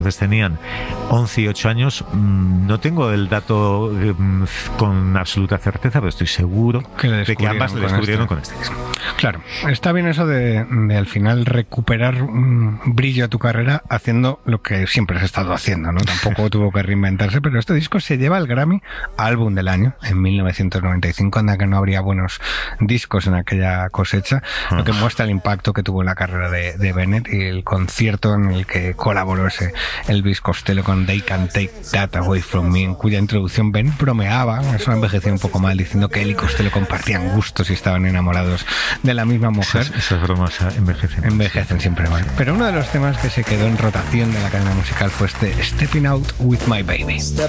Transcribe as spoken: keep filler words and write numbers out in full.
Entonces tenían once y ocho años. No tengo el dato con absoluta certeza, pero estoy seguro que de que ambas le descubrieron con este. con este disco. Claro, está bien eso de, de al final recuperar un brillo a tu carrera haciendo lo que siempre has estado haciendo, ¿no? Tampoco tuvo que reinventarse, pero este disco se lleva el Grammy Álbum del Año en mil novecientos noventa y cinco, anda que no habría buenos discos en aquella cosecha, uh-huh. Lo que muestra el impacto que tuvo en la carrera de, de Bennett y el concierto en el que colaboró ese Elvis Costello con They Can't Take That Away From Me, en cuya introducción Ben bromeaba, eso envejeció un poco mal, diciendo que él y Costello compartían gustos y estaban enamorados de la misma mujer. Esas, esas bromas envejecen. Envejecen siempre mal. Pero uno de los temas que se quedó en rotación de la cadena musical fue este Stepping Out With My Baby.